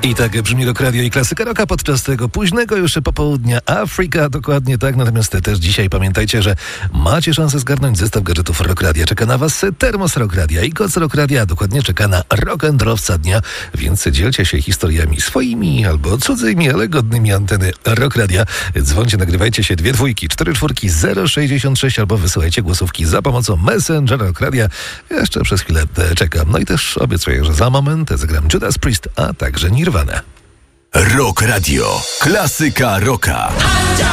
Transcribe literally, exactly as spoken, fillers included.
I tak brzmi Rock Radio i Klasyka Rocka podczas tego późnego już popołudnia Afryka, dokładnie tak. Natomiast też dzisiaj pamiętajcie, że macie szansę zgarnąć zestaw gadżetów Rock Radia. Czeka na was termos Rock Radia i koc Rock Radia, dokładnie czeka na rock and rollowca dnia, więc dzielcie się historiami swoimi albo cudzymi, ale godnymi anteny Rock Radia. Dzwońcie, nagrywajcie się dwie dwójki, cztery czwórki, zero sześćdziesiąt sześć albo wysyłajcie głosówki za pomocą Messengera Rock Radia. Jeszcze przez chwilę czekam. No i też obiecuję, że za moment zagram Judas Priest, a także Nirvana. Rock Radio. Klasyka rocka.